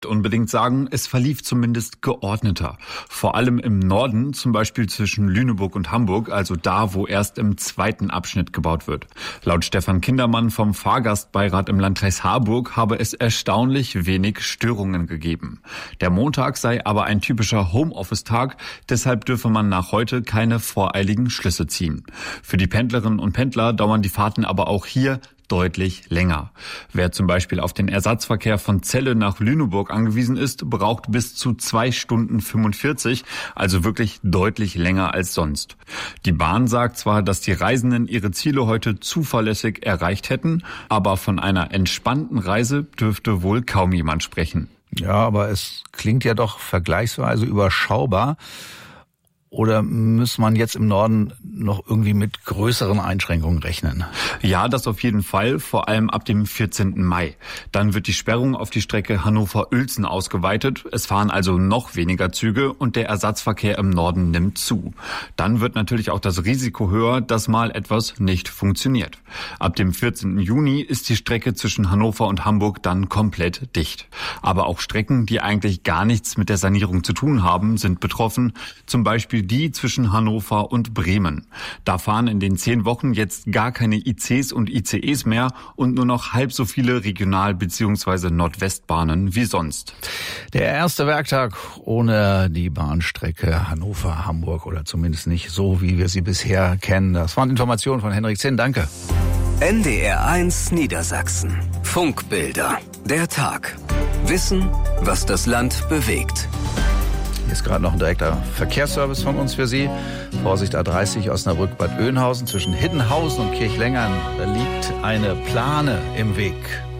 Unbedingt sagen, es verlief zumindest geordneter. Vor allem im Norden, zum Beispiel zwischen Lüneburg und Hamburg, also da, wo erst im zweiten Abschnitt gebaut wird. Laut Stefan Kindermann vom Fahrgastbeirat im Landkreis Harburg habe es erstaunlich wenig Störungen gegeben. Der Montag sei aber ein typischer Homeoffice-Tag, deshalb dürfe man nach heute keine voreiligen Schlüsse ziehen. Für die Pendlerinnen und Pendler dauern die Fahrten aber auch hier deutlich länger. Wer zum Beispiel auf den Ersatzverkehr von Celle nach Lüneburg angewiesen ist, braucht bis zu 2 Stunden 45, also wirklich deutlich länger als sonst. Die Bahn sagt zwar, dass die Reisenden ihre Ziele heute zuverlässig erreicht hätten, aber von einer entspannten Reise dürfte wohl kaum jemand sprechen. Ja, aber es klingt ja doch vergleichsweise überschaubar. Oder muss man jetzt im Norden noch irgendwie mit größeren Einschränkungen rechnen? Ja, das auf jeden Fall, vor allem ab dem 14. Mai. Dann wird die Sperrung auf die Strecke Hannover-Uelzen ausgeweitet. Es fahren also noch weniger Züge und der Ersatzverkehr im Norden nimmt zu. Dann wird natürlich auch das Risiko höher, dass mal etwas nicht funktioniert. Ab dem 14. Juni ist die Strecke zwischen Hannover und Hamburg dann komplett dicht. Aber auch Strecken, die eigentlich gar nichts mit der Sanierung zu tun haben, sind betroffen. Zum Beispiel die zwischen Hannover und Bremen. Da fahren in den 10 Wochen jetzt gar keine ICs und ICEs mehr und nur noch halb so viele Regional- bzw. Nordwestbahnen wie sonst. Der erste Werktag ohne die Bahnstrecke Hannover-Hamburg oder zumindest nicht so, wie wir sie bisher kennen. Das waren Informationen von Henrik Zinn. Danke. NDR1 Niedersachsen. Funkbilder. Der Tag. Wissen, was das Land bewegt. Hier ist gerade noch ein direkter Verkehrsservice von uns für Sie. Vorsicht A30 Osnabrück Bad Oeynhausen zwischen Hiddenhausen und Kirchlengern. Da liegt eine Plane im Weg.